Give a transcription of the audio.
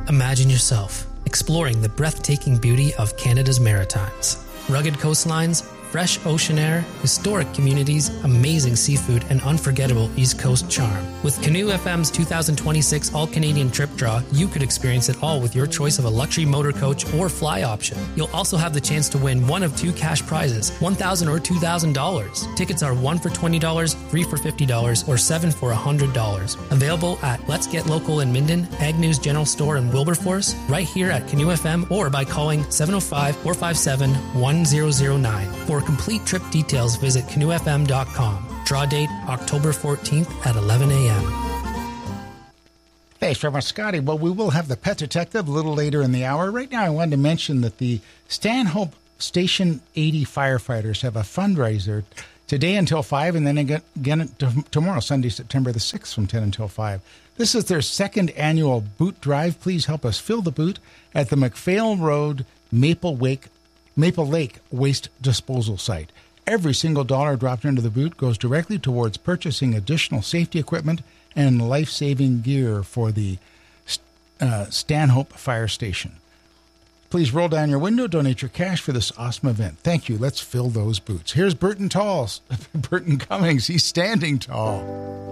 Imagine yourself exploring the breathtaking beauty of Canada's Maritimes. Rugged coastlines, fresh ocean air, historic communities, amazing seafood, and unforgettable East Coast charm. With Canoe FM's 2026 All-Canadian Trip Draw, you could experience it all with your choice of a luxury motor coach or fly option. You'll also have the chance to win one of two cash prizes, $1,000 or $2,000. Tickets are 1 for $20, 3 for $50, or 7 for $100. Available at Let's Get Local in Minden, Ag News General Store in Wilberforce, right here at Canoe FM, or by calling 705-457-1009. For complete trip details, visit canoefm.com. Draw date October 14th at 11 a.m. Thanks very much, Scotty. Well, we will have the Pet Detective a little later in the hour. Right now, I wanted to mention that the Stanhope Station 80 firefighters have a fundraiser today until 5, and then again tomorrow, Sunday, September the 6th, from 10 until 5. This is their second annual boot drive. Please help us fill the boot at the McPhail Road, Maple Lake Waste Disposal Site. Every single dollar dropped into the boot goes directly towards purchasing additional safety equipment and life-saving gear for the Stanhope Fire Station. Please roll down your window, donate your cash for this awesome event. Thank you. Let's fill those boots. Here's Burton Cummings. He's standing tall.